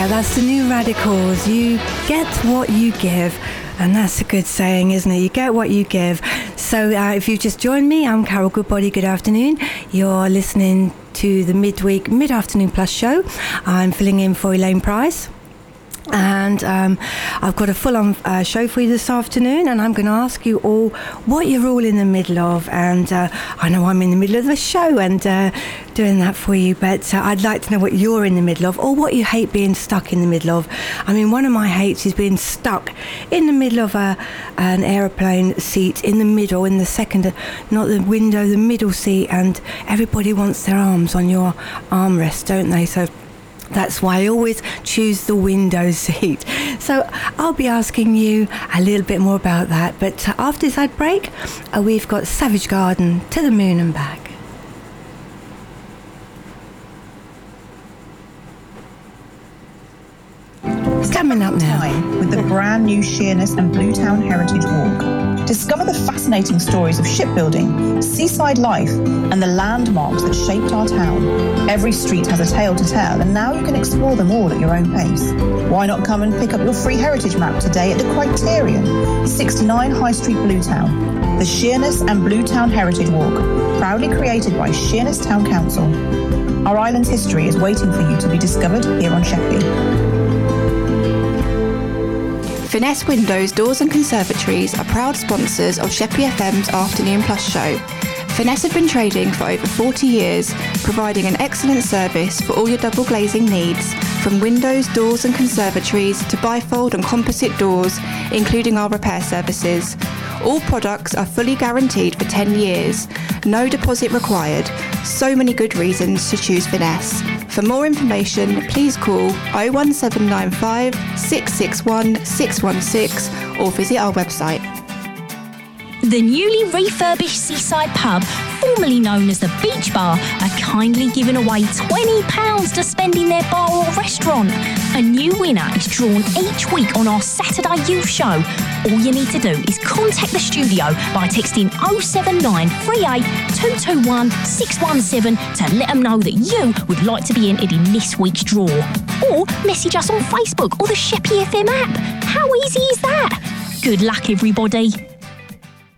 that's the New Radicals. You get what you give. And that's a good saying, isn't it? You get what you give. So if you've just joined me, I'm Carol Goodbody. Good afternoon. You're listening to the Mid-Afternoon Plus show. I'm filling in for Elaine Price. And I've got a full-on show for you this afternoon, and I'm going to ask you all what you're all in the middle of. And I know I'm in the middle of the show and doing that for you, but I'd like to know what you're in the middle of, or what you hate being stuck in the middle of. I mean, one of my hates is being stuck in the middle of an aeroplane seat, in the middle, in the second, not the window, the middle seat, and everybody wants their arms on your armrest, don't they? So that's why I always choose the window seat. So I'll be asking you a little bit more about that. But after this ad break, we've got Savage Garden, To the Moon and Back. Coming up now with the brand new Sheerness and Bluetown Heritage Walk. Discover the fascinating stories of shipbuilding, seaside life, and the landmarks that shaped our town. Every street has a tale to tell, and now you can explore them all at your own pace. Why not come and pick up your free heritage map today at the Criterion, 69 High Street, Bluetown. The Sheerness and Bluetown Heritage Walk, proudly created by Sheerness Town Council. Our island's history is waiting for you to be discovered here on Sheppey. Finesse Windows, Doors and Conservatories are proud sponsors of Sheppey FM's Afternoon Plus show. Finesse have been trading for over 40 years, providing an excellent service for all your double glazing needs, from windows, doors and conservatories to bifold and composite doors, including our repair services. All products are fully guaranteed for 10 years. No deposit required. So many good reasons to choose Finesse. For more information, please call 01795 661 616 or visit our website. The newly refurbished Seaside Pub, formerly known as the Beach Bar, are kindly giving away £20 to spend in their bar or restaurant. A new winner is drawn each week on our Saturday Youth Show. All you need to do is contact the studio by texting 07938 221 617 to let them know that you would like to be entered in this week's draw. Or message us on Facebook or the Sheppey FM app. How easy is that? Good luck, everybody.